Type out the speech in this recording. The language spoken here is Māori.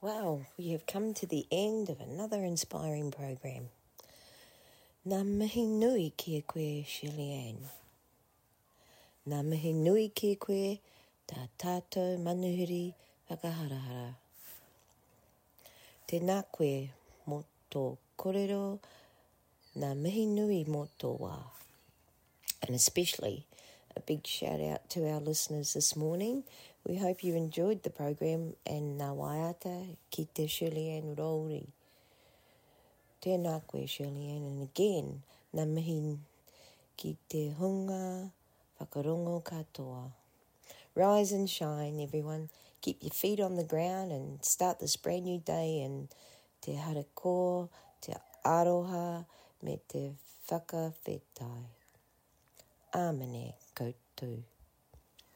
Well, we have come to the end of another inspiring program. Ngā mihi nui ki a koe, Shirley Ann. Ngā mihi nui ki a koe, tā tātou manuhiri whakaharahara. Tēnā koe mō tō korero, ngā mihi nui mō tō wā. And especially a big shout out to our listeners this morning. We hope you enjoyed the program and ngā waiata ki te Shirley Ann Rōuri. Tēnā koe, Shirley Ann, and again, ngā mihi ki te hunga whakarongo katoa. Rise and shine, everyone. Keep your feet on the ground and start this brand new day and te harako, te aroha, me te whakawhetai. Āmene koutou.